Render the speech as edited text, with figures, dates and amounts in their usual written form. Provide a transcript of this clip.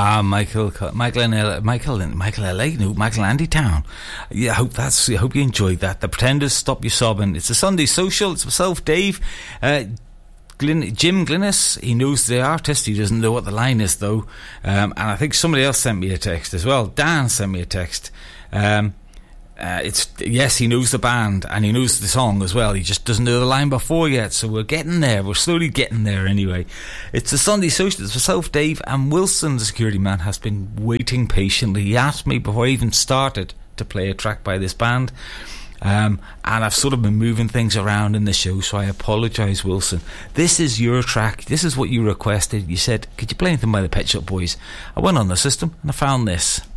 Michael Andy Town. Yeah, I hope you enjoyed that. The Pretenders, Stop You Sobbing. It's a Sunday social. It's myself, Dave, Jim Glynis. He knows the artist. He doesn't know what the line is though. And I think somebody else sent me a text as well. Dan sent me a text. Yes, he knows the band and he knows the song as well. He just doesn't know the line before yet. So we're getting there. We're slowly getting there anyway. It's a Sunday social. It's myself, Dave, and Wilson, the security man, has been waiting patiently. He asked me before I even started to play a track by this band. And I've sort of been moving things around in the show, so I apologise, Wilson. This is your track. This is what you requested. You said, could you play anything by the Pet Shop Boys? I went on the system and I found this.